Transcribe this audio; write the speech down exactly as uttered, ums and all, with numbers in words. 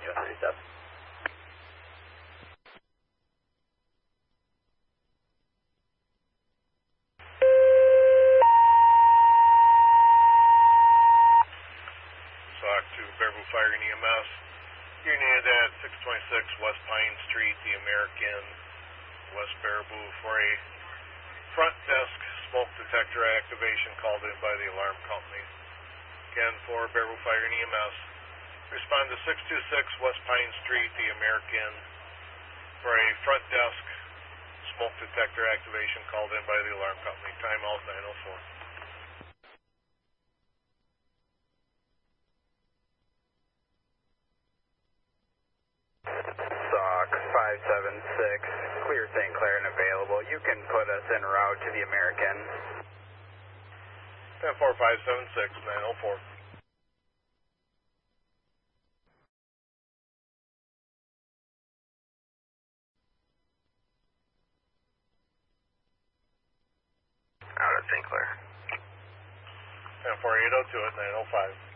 two thirty-seven. SOC to Baraboo Fire and E M S. You're needed at six twenty-six West Pine Street, the American, West Baraboo, for a front desk smoke detector activation called in by the alarm company. Again, for Baraboo Fire and E M S, respond to six two six West Pine Street, the American, for a front desk smoke detector activation called in by the alarm company. Timeout nine oh four. SOC five seven six, clear Saint Clair and available. You can put us en route to the American. ten four five seven six nine oh four. Out of Saint Clair. ten four eight oh two at nine oh five.